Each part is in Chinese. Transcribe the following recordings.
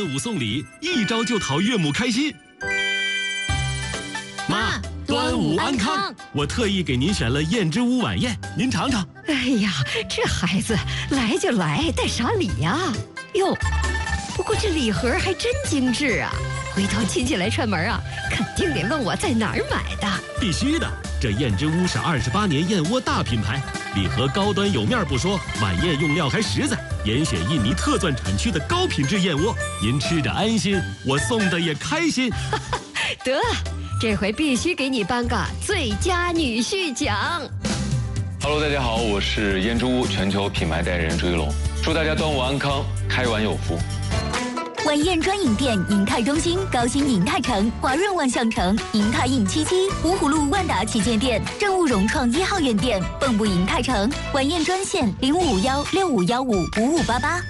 舞送礼，一招就讨岳母开心。妈，端午安康！我特意给您选了燕之屋晚宴，您尝尝。 哎呀，这孩子来就来，带啥礼呀？哟，不过这礼盒还真精致啊！回头亲戚来串门啊，肯定得问我在哪儿买的。 必须的，这燕之屋是28年燕窝大品牌，礼盒高端有面不说，晚宴用料还实在，严选印尼特钻产区的高品质燕窝，您吃着安心，我送的也开心。 得，这回必须给你颁个最佳女婿奖。 Hello， 大家好，我是燕之屋全球品牌代言人朱一龙，祝大家端午安康，开碗有福。 晚宴专营店：银泰中心、高新银泰城、华润万象城、银泰印77、芜湖路万达旗舰店、正务融创1号院店、蚌埠银泰城。晚宴专线0551655588。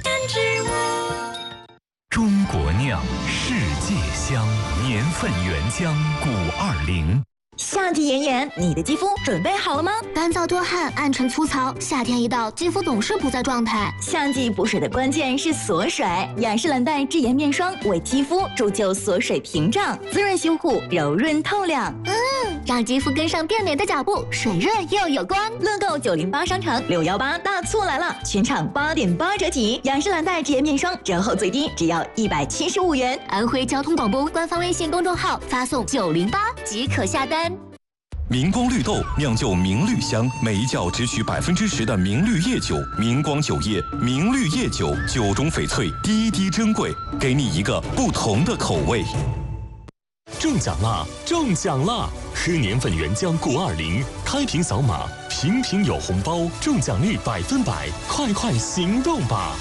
中国酿，世界香，年份原浆520。 夏季炎炎，你的肌肤准备好了吗？ 干燥多汗、暗沉粗糙，夏天一到，肌肤总是不在状态。 夏季补水的关键是锁水，雅诗兰黛智妍面霜为肌肤铸就锁水屏障，滋润修护，柔润透亮。 让肌肤跟上变美的脚步，水润又有光。 乐购908商城618大促来了，全场8.8折起，雅诗兰黛智妍面霜折后最低只要175元。 安徽交通广播官方微信公众号发送908即可下单。 明光绿豆酿就明绿香，每一窖只取10%的明绿叶酒，明光酒业明绿叶酒，酒中翡翠，滴滴珍贵，给你一个不同的口味。 中奖啦！中奖啦！喝年份原浆520，开瓶扫码，瓶瓶有红包，中奖率100%，快快行动吧！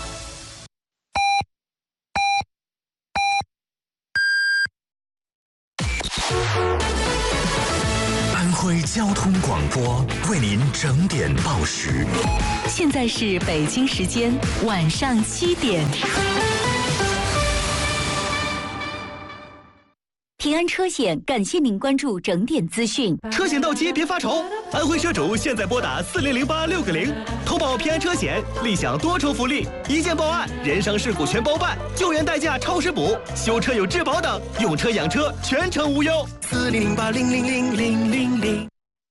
安徽交通广播为您整点报时。 现在是北京时间晚上7点。平安车险感谢您关注整点资讯。 车险到期别发愁，安徽车主现在拨打4008-6个0，投保平安车险，立享多重福利：一件报案，人伤事故全包办，救援代驾超时补，修车有质保等，用车养车全程无忧。4008-0000000。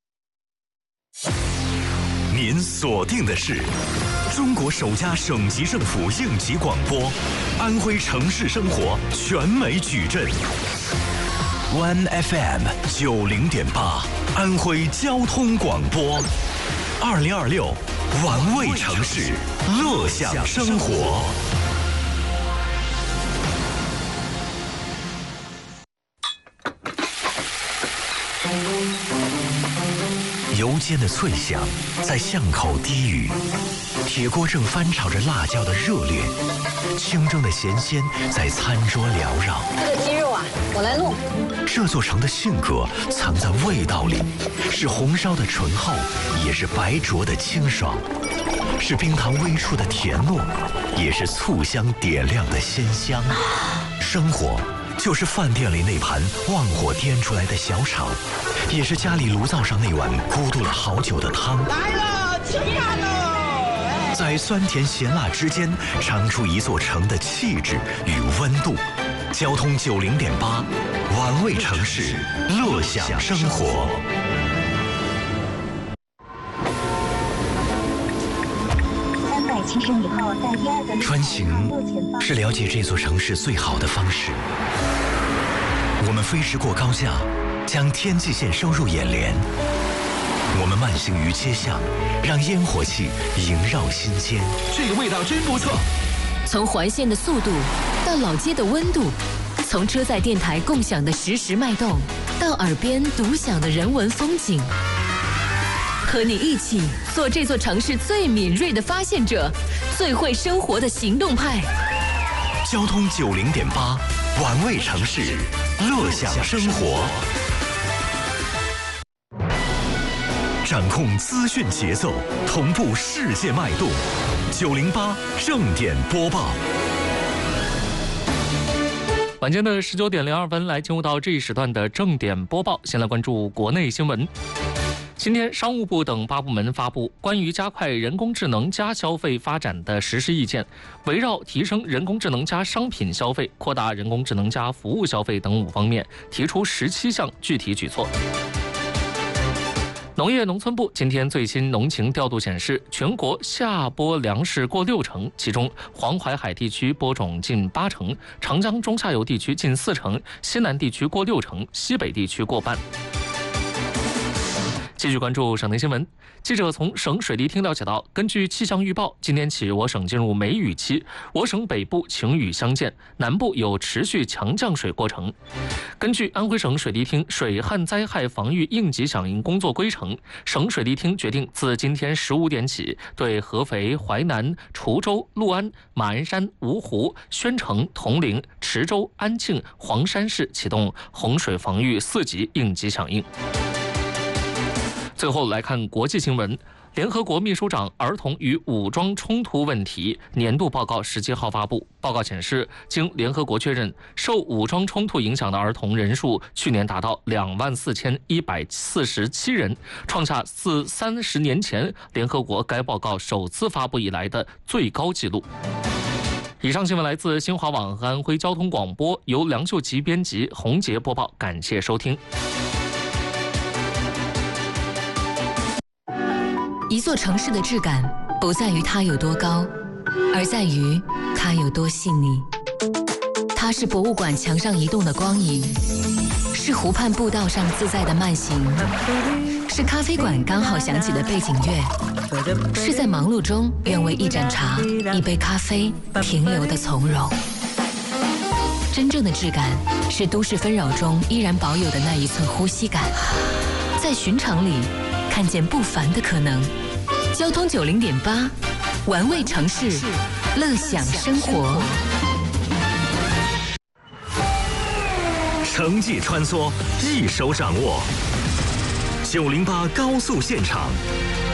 您锁定的是中国首家省级政府应急广播，安徽城市生活全美矩阵。One FM 90.8，安徽交通广播，2026，玩味城市，乐享生活。油煎的脆响在巷口低语，铁锅正翻炒着辣椒的热烈，清蒸的咸鲜在餐桌缭绕。 这个鸡肉啊，我来弄。 这座城的性格藏在味道里，是红烧的醇厚，也是白灼的清爽，是冰糖微触的甜糯，也是醋香点亮的鲜香。生活就是饭店里那盘旺火颠出来的小炒，也是家里炉灶上那碗咕嘟了好久的汤。 来了，吃饭喽！ 在酸甜咸辣之间，尝出一座城的气质与温度。交通90.8，玩味城市，乐享生活。 370以后，在第2个穿行是了解这座城市最好的方式。我们飞驰过高架，将天际线收入眼帘。我们慢行于街巷，让烟火气萦绕心间。 这个味道真不错。 从环线的速度到老街的温度，从车载电台共享的实时脉动，到耳边独享的人文风景，和你一起做这座城市最敏锐的发现者，最会生活的行动派。 交通90.8，玩味城市，乐享生活。掌控资讯节奏，同步世界脉动。908正点播报。 晚间的19点02分，来进入到这一时段的正点播报。先来关注国内新闻。 今天，商务部等8部门发布关于加快人工智能加消费发展的实施意见，围绕提升人工智能加商品消费、扩大人工智能加服务消费等5方面，提出17项具体举措。农业农村部今天最新农情调度显示，全国夏播粮食过60%，其中黄淮海地区播种近80%，长江中下游地区近40%，西南地区过60%，西北地区过半。继续关注省内新闻。记者从省水利厅了解到，根据气象预报，今天起我省进入梅雨期，我省北部晴雨相间，南部有持续强降水过程。根据安徽省水利厅水旱灾害防御应急响应工作规程，省水利厅决定自今天15点起，对合肥、淮南、滁州、六安、马鞍山、芜湖、宣城、铜陵、池州、安庆、黄山市启动洪水防御4级应急响应。最后来看国际新闻。联合国秘书长儿童与武装冲突问题年度报告17号发布。报告显示，经联合国确认，受武装冲突影响的儿童人数去年达到24147人，创下自30年前联合国该报告首次发布以来的最高纪录。以上新闻来自新华网和安徽交通广播，由梁秀琪编辑，洪杰播报，感谢收听。 一座城市的质感不在于它有多高，而在于它有多细腻。它是博物馆墙上移动的光影，是湖畔步道上自在的慢行，是咖啡馆刚好响起的背景乐，是在忙碌中愿为一盏茶、一杯咖啡停留的从容。真正的质感是都市纷扰中依然保有的那一寸呼吸感，在寻常里看见不凡的可能。交通90.8，玩味城市，乐享生活。 城际穿梭，一手掌握。908高速现场，